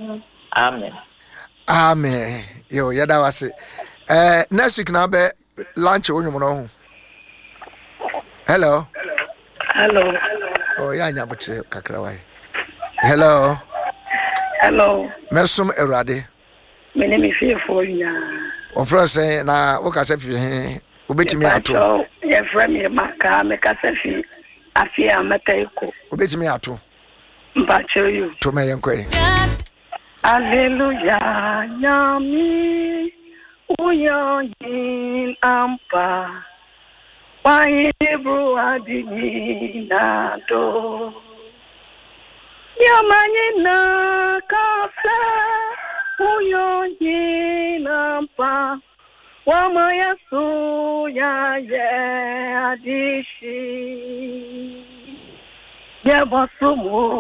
Amen. Amen. Yo, yada wase. Next week na be lunch onwum no. Hello. Hello. Oh, ya nya botre kakra wai. Hello. Hello. Mesum Erade. My name is Fearful. O frase na wo ka se fi obetimi ato. Ye frame me maka me ka se fi afia amataiko. Obetimi ato. Mbacho you. To me yenkwe. Hallelujah, Yami, Uyan Ampa, Wahibru Adinina Do, Yamanina Kasa, Uyan Ampa, Wamaya Suya Adishi, Yabasumu.